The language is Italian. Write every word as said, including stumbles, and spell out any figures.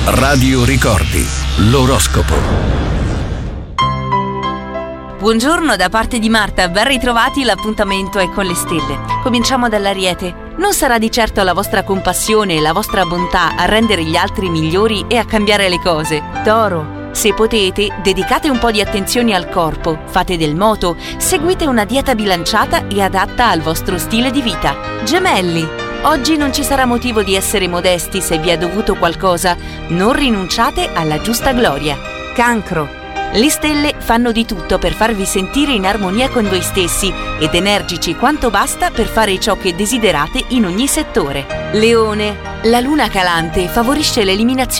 Radio Ricordi, l'oroscopo. Buongiorno da parte di Marta, ben ritrovati, l'appuntamento è con le stelle. Cominciamo dall'Ariete. Non sarà di certo la vostra compassione e la vostra bontà a rendere gli altri migliori e a cambiare le cose. Toro, se potete, dedicate un po' di attenzione al corpo, fate del moto, seguite una dieta bilanciata e adatta al vostro stile di vita. Gemelli, oggi non ci sarà motivo di essere modesti se vi è dovuto qualcosa, non rinunciate alla giusta gloria. Cancro, le stelle fanno di tutto per farvi sentire in armonia con voi stessi ed energici quanto basta per fare ciò che desiderate in ogni settore. Leone, la luna calante favorisce l'eliminazione